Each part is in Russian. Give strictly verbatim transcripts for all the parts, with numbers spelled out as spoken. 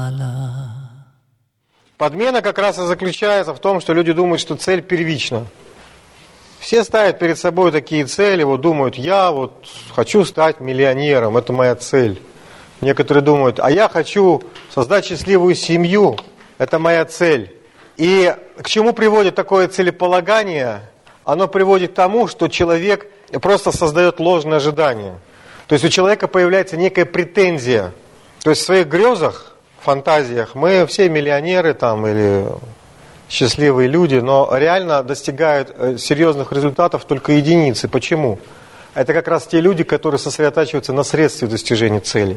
Подмена как раз и заключается в том, что люди думают, что цель первична. Все ставят перед собой такие цели, вот думают, я вот хочу стать миллионером, это моя цель. Некоторые думают, а я хочу создать счастливую семью, это моя цель. И к чему приводит такое целеполагание? Оно приводит к тому, что человек просто создает ложное ожидание. То есть у человека появляется некая претензия. То есть в своих грезах, фантазиях мы все миллионеры там или счастливые люди, но реально достигают серьезных результатов только единицы. Почему? Это как раз те люди, которые сосредотачиваются на средстве достижения цели.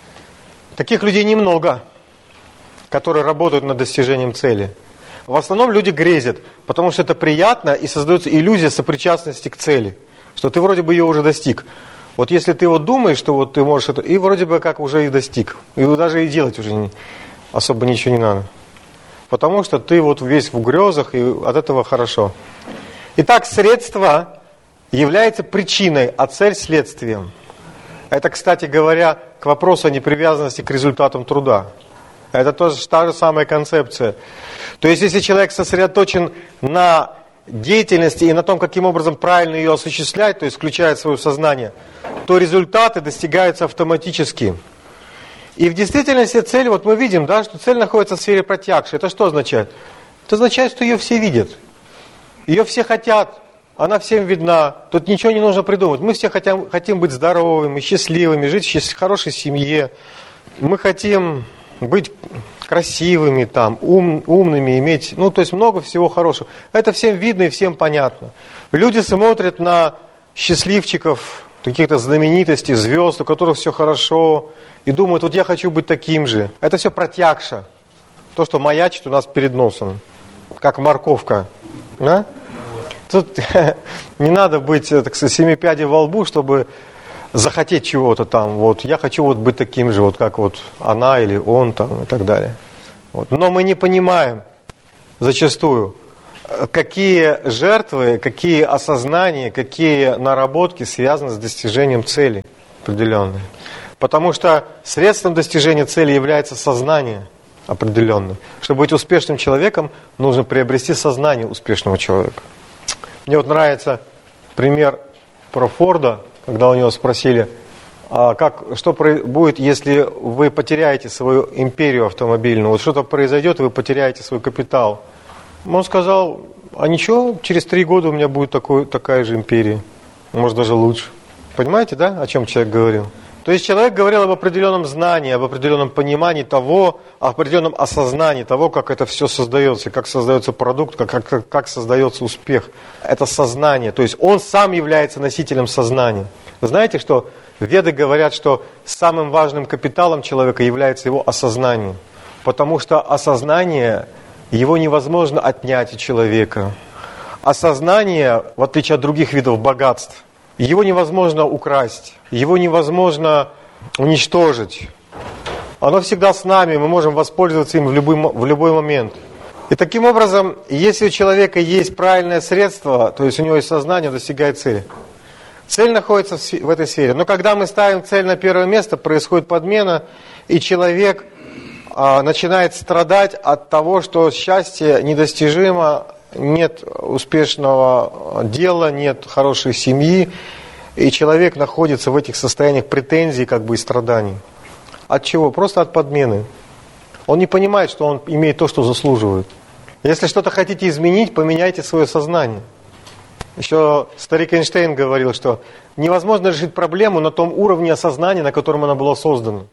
Таких людей немного, которые работают над достижением цели. В основном люди грезят, потому что это приятно и создается иллюзия сопричастности к цели, что ты вроде бы ее уже достиг. Вот если ты вот думаешь, что вот ты можешь это, и вроде бы как уже и достиг, и даже и делать уже не, особо ничего не надо. Потому что ты вот весь в грезах, и от этого хорошо. Итак, средство является причиной, а цель следствием. Это, кстати говоря, к вопросу о непривязанности к результатам труда. Это тоже та же самая концепция. То есть, если человек сосредоточен на деятельности и на том, каким образом правильно ее осуществлять, то есть включает свое сознание, то результаты достигаются автоматически. И в действительности цель, вот мы видим, да, что цель находится в сфере пратьякши. Это что означает? Это означает, что ее все видят. Ее все хотят. Она всем видна. Тут ничего не нужно придумать. Мы все хотим, хотим быть здоровыми, счастливыми, жить в хорошей семье. Мы хотим быть красивыми, там, ум, умными, иметь, ну, то есть много всего хорошего. Это всем видно и всем понятно. Люди смотрят на счастливчиков, каких-то знаменитостей, звезд, у которых все хорошо, и думают, вот я хочу быть таким же. Это все пратьякша. То, что маячит у нас перед носом, как морковка. Да? Тут не надо быть, так сказать, семи пядей во лбу, чтобы захотеть чего-то там. Вот, я хочу вот быть таким же, вот как вот она или он там и так далее. Вот. Но мы не понимаем зачастую, какие жертвы, какие осознания, какие наработки связаны с достижением цели определенной. Потому что средством достижения цели является сознание определенное. Чтобы быть успешным человеком, нужно приобрести сознание успешного человека. Мне вот нравится пример про Форда, когда у него спросили, а как, что будет, если вы потеряете свою империю автомобильную, вот что-то произойдет, и вы потеряете свой капитал. Он сказал, а ничего, через три года у меня будет такой, такая же империя, может даже лучше. Понимаете, да, о чем человек говорил? То есть человек говорил об определенном знании, об определенном понимании того, о определенном осознании того, как это все создается, как создается продукт, как, как, как создается успех. Это сознание, то есть он сам является носителем сознания. Вы знаете, что веды говорят, что самым важным капиталом человека является его осознание, потому что осознание, его невозможно отнять у человека. Осознание, в отличие от других видов богатств, его невозможно украсть, его невозможно уничтожить. Оно всегда с нами, мы можем воспользоваться им в любой, в любой момент. И таким образом, если у человека есть правильное средство, то есть у него есть сознание, он достигает цели. Цель находится в, в этой сфере. Но когда мы ставим цель на первое место, происходит подмена, и человек а, начинает страдать от того, что счастье недостижимо, нет успешного дела, нет хорошей семьи, и человек находится в этих состояниях претензий, как бы, и страданий. От чего? Просто от подмены. Он не понимает, что он имеет то, что заслуживает. Если что-то хотите изменить, поменяйте свое сознание. Еще старик Эйнштейн говорил, что невозможно решить проблему на том уровне осознания, на котором она была создана.